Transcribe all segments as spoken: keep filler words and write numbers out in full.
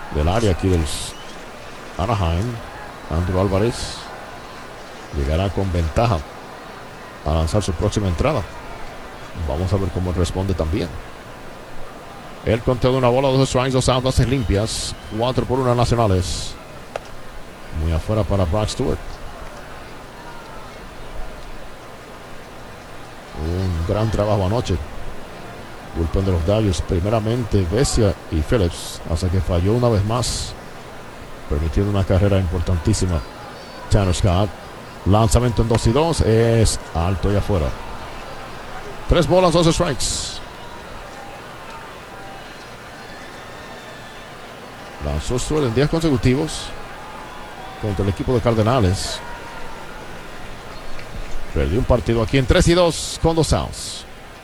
del área aquí del Anaheim. Andrew Álvarez llegará con ventaja a lanzar su próxima entrada. Vamos a ver cómo responde también. El conteo de una bola, dos strikes, dos outs, bases limpias, cuatro por una nacionales. Muy afuera para Brock Stewart. Un gran trabajo anoche. Bullpen de los Dodgers, primeramente Vesia y Phillips, hasta que falló una vez más, permitiendo una carrera importantísima. Tanner Scott, lanzamiento en dos y dos, es alto y afuera. Tres bolas, dos strikes. Lanzó Stewart en diez consecutivos contra el equipo de Cardenales. Perdió un partido aquí en tres y dos con dos outs.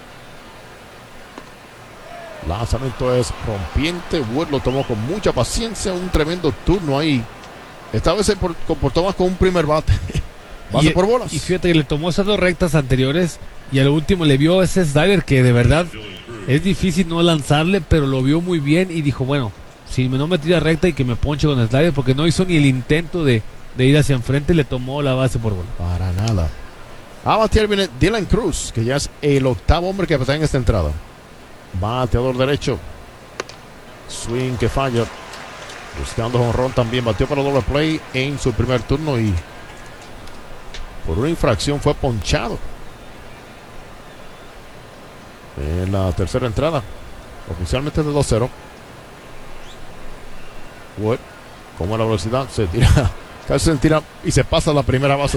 Lanzamiento es rompiente. Wood lo tomó con mucha paciencia. Un tremendo turno ahí. Esta vez se comportó más con un primer bate. Base y, por bolas. Y fíjate que le tomó esas dos rectas anteriores y al último le vio ese slider que de verdad es difícil no lanzarle, pero lo vio muy bien y dijo, bueno, si no me tira recta y que me ponche con el slider, porque no hizo ni el intento de, de ir hacia enfrente, le tomó la base por bola. Para nada. A batear viene Dylan Cruz, que ya es el octavo hombre que batea en esta entrada. Bateador derecho. Swing que falla. Buscando jonrón también. Batió para doble play en su primer turno y por una infracción fue ponchado en la tercera entrada. Oficialmente de dos cero. Wood, como la velocidad, se tira, casi se tira y se pasa la primera base.